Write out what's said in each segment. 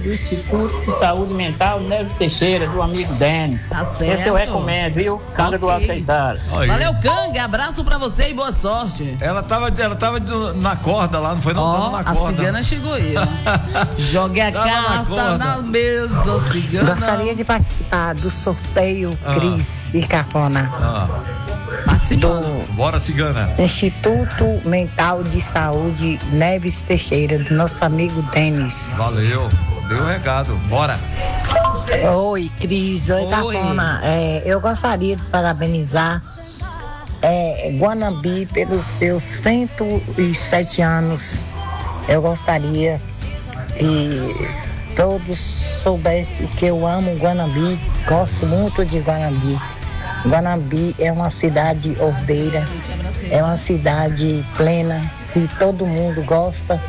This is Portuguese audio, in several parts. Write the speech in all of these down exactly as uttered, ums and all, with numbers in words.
do Instituto de Saúde Mental Neves Teixeira, do amigo Denis. Tá certo. Esse eu recomendo, viu? Canga okay. do Aceitar. Valeu, Canga. Abraço pra você e boa sorte. Ela tava, ela tava na corda lá, não foi? Não, oh, tava na a corda. A cigana chegou aí, ó. Jogue a tava carta na, na mesa, cigana. Gostaria de participar do sorteio ah. Cris e Cafona. Ah. Participando. Bora, cigana. Instituto Mental de Saúde Neves Teixeira, do nosso amigo Denis. Valeu, deu um recado, bora. Oi, Cris, oi, oi. Cafona. É, eu gostaria de parabenizar é, Guanambi pelos seus cento e sete anos. Eu gostaria que todos soubessem que eu amo Guanambi, gosto muito de Guanambi. Guanambi é uma cidade ordeira, é uma cidade plena, que todo mundo gosta.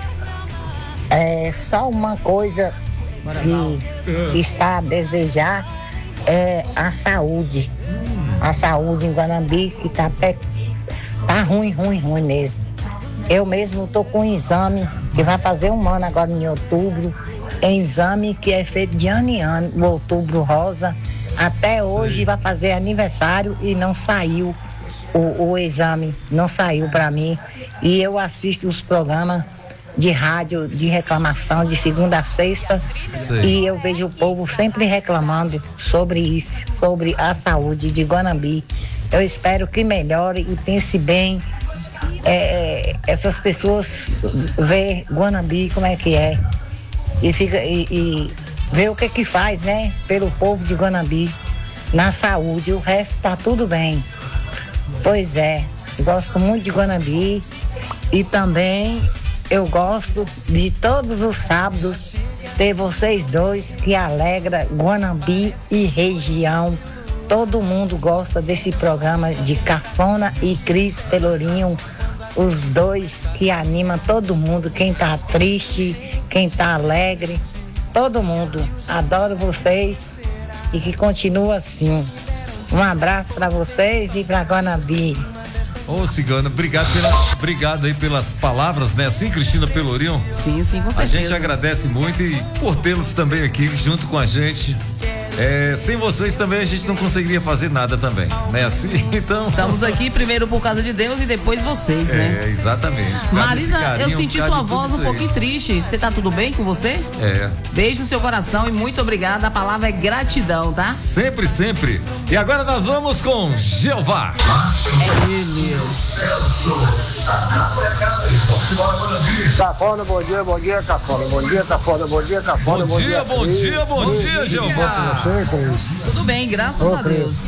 É só uma coisa que, que está a desejar é a saúde. A saúde em Guanambi, que está tá ruim, ruim, ruim mesmo. Eu mesmo estou com um exame que vai fazer um ano agora em outubro, é exame que é feito de ano em ano, o Outubro Rosa. Até hoje Sim. vai fazer aniversário e não saiu o, o exame, não saiu para mim. E eu assisto os programas de rádio de reclamação de segunda a sexta Sim. e eu vejo o povo sempre reclamando sobre isso, sobre a saúde de Guanambi. Eu espero que melhore e pense bem. É, essas pessoas ver Guanambi como é que é e fica e, e ver o que que faz, né, pelo povo de Guanambi na saúde. O resto tá tudo bem. Pois é, gosto muito de Guanambi e também eu gosto de todos os sábados ter vocês dois que alegra Guanambi e região. Todo mundo gosta desse programa de Cafona e Cris Pelourinho, os dois que animam todo mundo, quem tá triste, quem tá alegre. Todo mundo, adoro vocês e que continua assim. Um abraço para vocês e para Guanambi. Ô, Cigana, obrigado, pela, obrigado aí pelas palavras, né? Assim, Cristina Pelourinho? Sim, sim, com certeza. A gente agradece muito e por tê-los também aqui junto com a gente. É, sem vocês também a gente não conseguiria fazer nada também, né? Assim, então. Estamos aqui primeiro por causa de Deus e depois vocês, né? É, exatamente. Marisa, carinho, eu senti sua voz um aí. pouquinho triste. Você tá tudo bem com você? É. Beijo no seu coração e muito obrigada. A palavra é gratidão, tá? Sempre, sempre. E agora nós vamos com Jeová. É ele. Cafona, bom dia, bom dia, Cafona. Bom dia, Cafona, bom dia, Cafona. Bom, bom dia, bom dia, bom, bom dia, dia Jeová. Tudo bem, graças Ô, a Deus.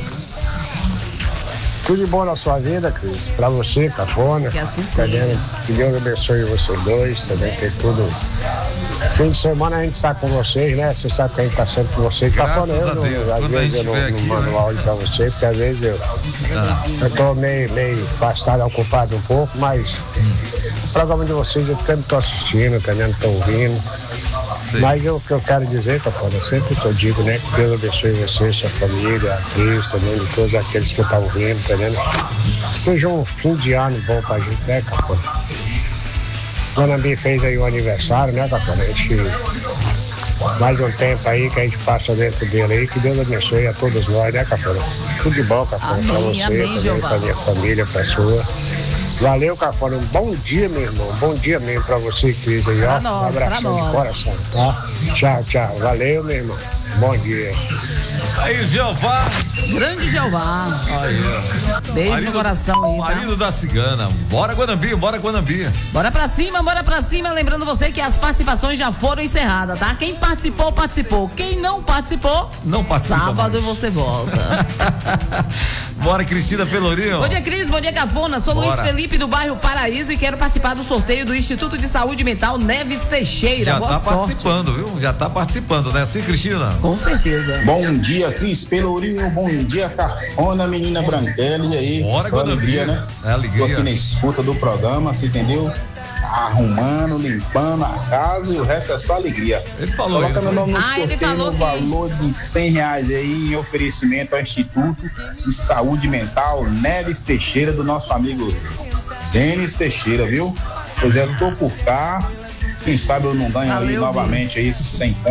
Tudo de bom na sua vida, Cris. Pra você, Cafona. Que assim seja. Que Deus abençoe vocês dois, também ter tudo. Fim de semana a gente está com vocês, né? Você sabe que a gente tá sempre com vocês. Graças Cafona, a Deus. Eu, às Quando a vezes gente eu não, aqui, não mando né? áudio pra você, porque às vezes eu, ah. eu tô meio, meio afastado, ocupado um pouco, mas o programa de vocês eu sempre tô assistindo, entendendo? Tô ouvindo. Sim. Mas o que eu quero dizer, Cafona, eu sempre que eu digo, né? Que Deus abençoe você, sua família, a Cris, também, de todos aqueles que estão ouvindo, entendendo? Que seja um fim de ano bom pra gente, né, Cafona? Guanambi fez aí o aniversário, né, Cafona? A gente, mais um tempo aí que a gente passa dentro dele aí, que Deus abençoe a todos nós, né, Cafona? Tudo de bom, Cafona, amém, pra você, amém, também, Jeová. pra minha família, pra sua. Valeu, Cafona, um bom dia, meu irmão, bom dia mesmo pra você, Cris, aí, ó. Pra nós, um abração pra de nós. coração, tá? Tchau, tchau, valeu, meu irmão, bom dia. Aí, Jeová. Grande Jeová. Aí, ó. Beijo marido, no coração aí, tá? Marido da Cigana. Bora, Guanambi, bora, Guanambi. Bora pra cima, bora pra cima. Lembrando você que as participações já foram encerradas, tá? Quem participou, participou. Quem não participou, não participa sábado mais. Você volta. Bora, Cristina Pelourinho. Bom dia, Cris. Bom dia, Cafona. Sou Bora. Luiz Felipe do bairro Paraíso e quero participar do sorteio do Instituto de Saúde Mental Neves Teixeira. Já Boa tá sorte. participando, viu? Já tá participando, né? Sim, Cristina? Com certeza. Bom dia, Cris Pelourinho. Bom dia, Cafona, menina Branquela. E aí? Bora, só alegria, né? É alegria. Tô aqui na escuta do programa, você entendeu? Arrumando, limpando a casa e o resto é só alegria. Ele falou Coloca meu nome no Ah, sorteio ele falou no que... valor de cem reais aí em oferecimento ao Instituto de Saúde Mental Neves Teixeira, do nosso amigo Denis Teixeira, viu? Pois é, tô por cá. Quem sabe eu não ganho Valeu, aí novamente aí esses cem pontos.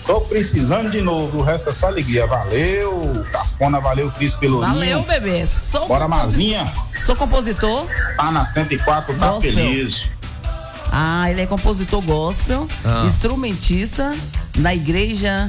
Tô precisando de novo, o resto é só alegria. Valeu, Cafona, valeu, Cris Pelourinho. Valeu, bebê. Sou Bora, composi- Mazinha. Sou compositor. Tá na cento e quatro, tá Gospel. feliz. Ah, ele é compositor gospel, Ah. instrumentista na igreja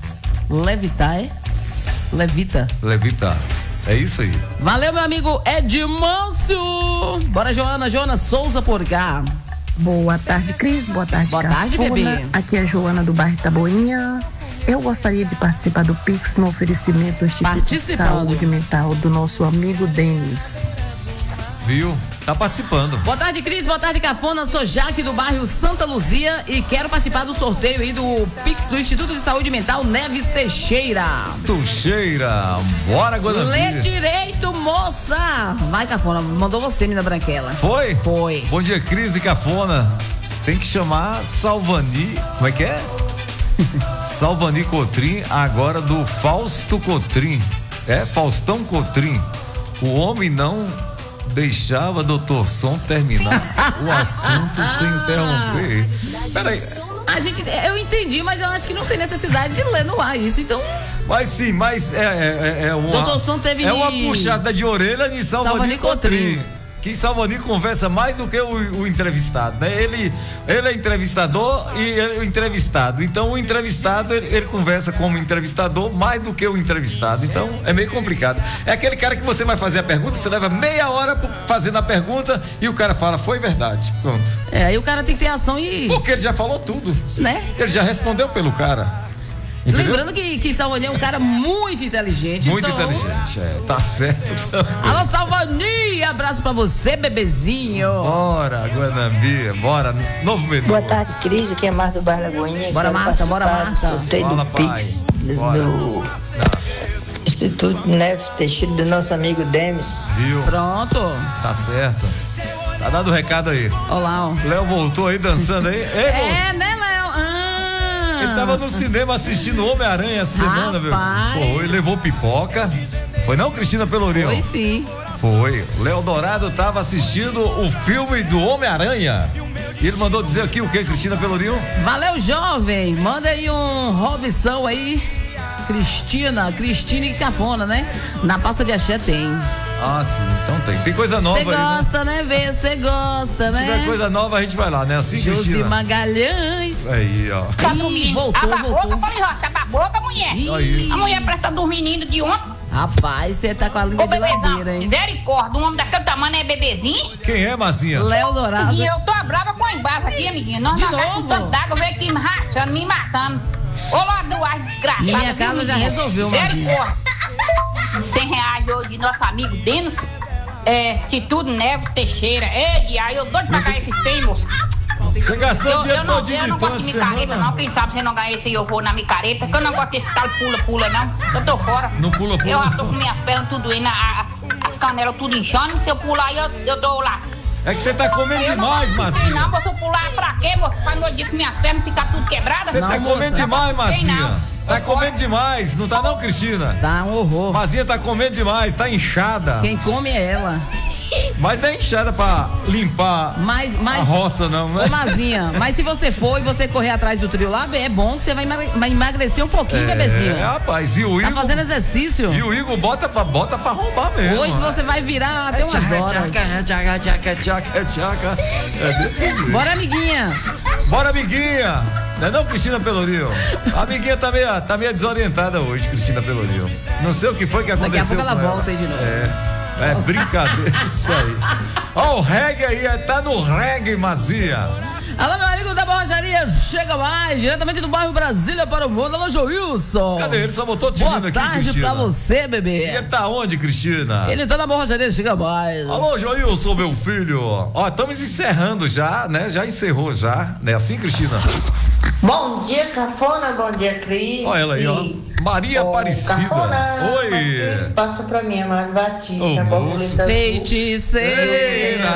Levitae. Levita. Levita. É isso aí. Valeu, meu amigo Edmâncio. Bora, Joana. Joana Souza por cá. Boa tarde, Cris. Boa tarde, Boa tarde, Cafona. bebê. Aqui é a Joana do bairro Taboinha. Eu gostaria de participar do Pix no oferecimento do Instituto de Participando. Saúde Mental do nosso amigo Denis. Viu? Tá participando. Boa tarde, Cris. Boa tarde, Cafona. Sou Jaque do bairro Santa Luzia e quero participar do sorteio aí do Pix do Instituto de Saúde Mental Neves Teixeira. Tuxeira. Bora, Lê Guanabara. direito, moça. Vai, Cafona. Mandou você, menina branquela. Foi? Foi. Bom dia, Cris e Cafona. Tem que chamar Salvani. Como é que é? Salvani Cotrim, agora do Fausto Cotrim. É, Faustão Cotrim. O homem não deixava doutor Som terminar o assunto sem interromper. Peraí. A gente, eu entendi, mas eu acho que não tem necessidade de ler no ar isso, então. Mas sim, mas é, é, é uma. Doutor Som teve É uma de- puxada de orelha de Salvani, Salvani Cotrim. Cotrim. Que Salvani conversa mais do que o, o entrevistado, né? Ele, ele é entrevistador e ele é o entrevistado. Então o entrevistado, ele, ele conversa como entrevistador mais do que o entrevistado. Então é meio complicado. É aquele cara que você vai fazer a pergunta, você leva meia hora por- fazendo a pergunta e o cara fala, foi verdade. Pronto. É, aí o cara tem que ter ação e. Porque ele já falou tudo. Né? Ele já respondeu pelo cara. Entendeu? Lembrando que, que Salvani é um cara muito inteligente. Muito então... inteligente, é. Tá certo também. Alô, Salvani! Abraço pra você, bebezinho. Bora, Guanambi, bora. Novo menu. Boa tarde, Cris, aqui é Marta do Bairro Lagoinha. Bora, Quero Marta, bora, participar do Marta. sorteio Fala, do pai. Pix do, Bora. do Instituto Neves Teixeira do nosso amigo Demis. Viu? Pronto. Tá certo. Tá dado o recado aí. Olá, ó. Léo voltou aí dançando aí. Ei, É, né, Léo? Ah. ele tava no cinema assistindo Homem-Aranha essa semana, meu. Rapaz. Foi, levou pipoca. Foi não, Cristina Pelourinho? Foi sim. Foi. O Léo Dourado tava assistindo o filme do Homem-Aranha. E ele mandou dizer aqui o que, Cristina Pelourinho? Valeu, jovem. Manda aí um Robson aí. Cristina, Cristina e Cafona, né? Na pasta de axé tem. Ah, sim, então tem. Tem coisa nova Você aí, né? gosta, né, Vê? Você gosta, Se né? tiver coisa nova, a gente vai lá, né? Assim, Josi Cristina. Magalhães. Aí, ó. Tá Ih, dormindo. voltou, Aba a boca, voltou. Polirroça, aba a boca, mulher. Aí. A mulher parece que tá dormindo de ontem. Rapaz, você tá com a língua Ô, de bebezão, ladeira, hein? misericórdia, um homem daquele tamanho é bebezinho. Quem é, Mazinha? Léo Dourado. E eu tô brava com a embasa aqui, amiguinho. Nós De nós novo? com tanto d'água, veio aqui me rachando, me matando. Ô, ladruagem desgraçada. Minha viu, casa já menino? resolveu, Mazinho. Misericórdia. cem reais hoje de nosso amigo Denis. É, Instituto Neves Teixeira. É, de aí eu dou de pagar esses cem, moço. Você gastou Eu, dinheiro eu não, todinho eu de não gosto de tanto micareta, semana? não. Quem sabe você não ganha esse aí, eu vou na micareta. Que eu não gosto desse tal pula-pula, não. Eu tô fora. Não pula, pula. Eu já tô com minhas pernas tudo indo, a, a, as canelas tudo inchando. Se eu pular aí, eu, eu dou o lasco. É que você tá comendo Eu não demais, gosto disso aí, Mazinha. não, moço, eu pular pra quê, moço? Pra no dia que minhas pernas ficar tudo quebradas? Você Não, tá moça. comendo demais, Não tem, Mazinha. não. Tá Tô comendo fora. demais, não tá não, Cristina? Tá um horror. Mazinha tá comendo demais, tá inchada. Quem come é ela. Mas não é inchada pra limpar Mas, a mas. roça, não, né? Ô, Mazinha, mas se você for e você correr atrás do trio lá, é bom que você vai emagre- vai emagrecer um pouquinho, bebezinho. É, rapaz, e o Tá Igor... fazendo exercício. E o Igor bota pra, bota pra roubar mesmo. Hoje você vai virar até umas horas. Tchaca, tchaca, tchaca, tchaca, tchaca. É desse jeito. Bora, amiguinha. Bora, amiguinha! Não é não, Cristina Pelourinho? A amiguinha tá meio, tá meio desorientada hoje, Cristina Pelourinho. Não sei o que foi que Daqui a aconteceu pouco ela com volta aí de novo. É, é brincadeira isso aí. Ó, o reggae aí, tá no reggae, Mazia. Alô, meu amigo da borracharia, chega mais, diretamente do bairro Brasília para o mundo. Alô, Joilson. Cadê ele? Só botou te Boa vindo aqui, tarde Cristina. pra você, E bebê. ele tá onde, Cristina? Ele tá na borracharia, chega mais. Alô, Joilson, meu filho. Ó, estamos encerrando já, né? Já encerrou já, né? Assim, Cristina? Bom dia, Cafona, bom dia, Cris. Olha ela aí, ó. Maria Ô, Aparecida. Cafona, Oi. Cris, passa pra mim, Amado Batista, Ô, borboleta azul. Feiticeira,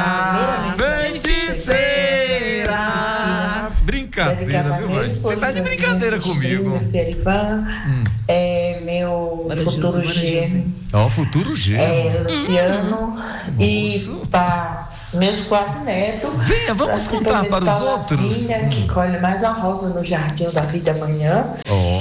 feiticeira. Brincadeira, viu, mãe? Você tá de brincadeira comigo. Ferivan, Hum. é meu Bora, futuro Josi, bora, genro, Josi. Ó, futuro G. é Luciano, e Moço. para meus quatro netos. Venha, vamos pra contar se para os aproveitar a outros. filha que colhe mais uma rosa no jardim da vida amanhã. Ó.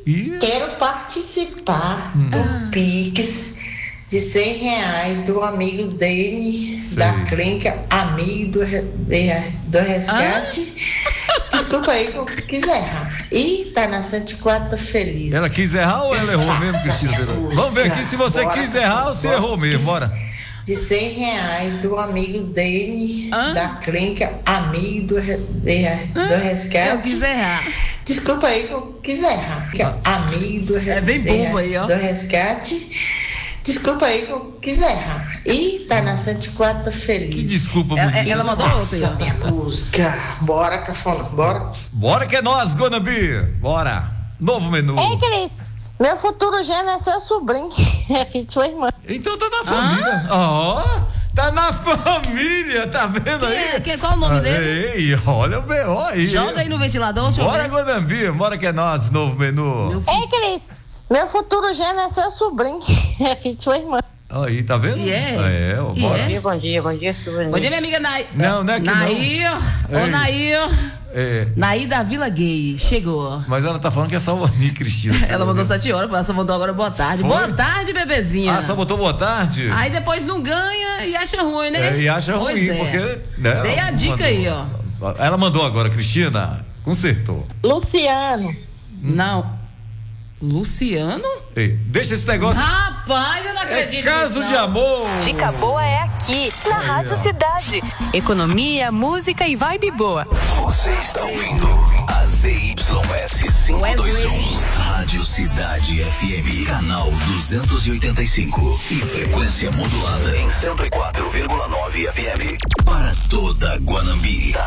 E... Quero participar hum. do Pix de cem reais do amigo Dene, da clínica Amigo do, do Resgate. Ah? Desculpa aí que eu quis errar. E tá na Santa Quatro Feliz. Ela quis errar ou ela errou mesmo, Cristina? Vamos ver aqui se você bora, quis errar ou se bora, errou mesmo, bora. De cem reais do amigo Dene, ah? da clínica Amigo do, do Resgate. Eu quis errar. Desculpa aí que eu quis errar. Amigo do, é bem bobo aí, ó. do Resgate. Desculpa aí que eu quis errar. E tá na Santa Quatro Feliz. Que desculpa, ela, ela mandou outra. Minha música. Bora, cafona, bora. Bora que é nós, Guanambi. Bora. Novo menu. Ei, Cris. Meu futuro gêmeo é seu sobrinho. É filho de sua irmã. Então tá na família. Ó. Ah? Oh, tá na família, tá vendo aí? Que, que, qual o nome ah, dele? Ei, olha o B O aí. Joga aí no ventilador, deixa Bora, Guanambi. Bora que é nós, novo menu. Ei, Cris. Meu futuro gêmeo é seu sobrinho. É filho de sua irmã. Aí, tá vendo? Yeah. É, ó, bora. Bom dia, bom dia, bom dia, sobrinho. Bom dia, minha amiga Nair. Não, não é que Nair. não. Ô, Nair. É. Nair da Vila Gay, chegou. Mas ela tá falando que é Salvani, Cristina. Ela mandou sete horas, ela só mandou agora boa tarde. Foi? Boa tarde, bebezinha. Ah, só botou boa tarde? Aí depois não ganha e acha ruim, né? É, e acha pois ruim, é. porque... Né, dei a dica mandou. Aí, ó. Ela mandou agora, Cristina, consertou. Luciano. Não. Luciano? Ei, deixa esse negócio. Rapaz, eu não acredito. É caso nisso, de amor. Dica boa é aqui, na Aí, Rádio ó. Cidade. Economia, música e vibe boa. Você está ouvindo a Z Y S quinhentos e vinte e um. Rádio Cidade F M. Canal duzentos e oitenta e cinco. E frequência modulada em cento e quatro vírgula nove F M. Para toda Guanambi.